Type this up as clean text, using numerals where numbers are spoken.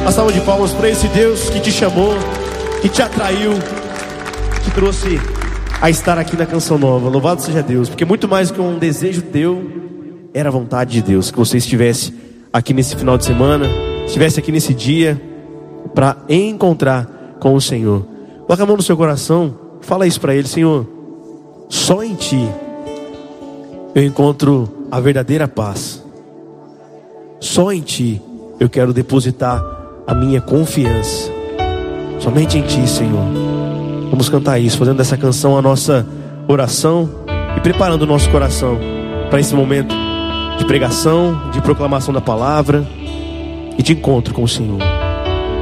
Uma salva de palmas para esse Deus que te chamou, que te atraiu, que te trouxe a estar aqui na Canção Nova. Louvado seja Deus, porque muito mais que um desejo teu, era a vontade de Deus que você estivesse aqui nesse final de semana, estivesse aqui nesse dia para encontrar com o Senhor. Coloca a mão no seu coração, fala isso para Ele: Senhor, só em Ti eu encontro a verdadeira paz. Só em Ti eu quero depositar a minha confiança. Somente em Ti, Senhor. Vamos cantar isso, fazendo dessa canção a nossa oração e preparando o nosso coração para esse momento de pregação, de proclamação da palavra e de encontro com o Senhor.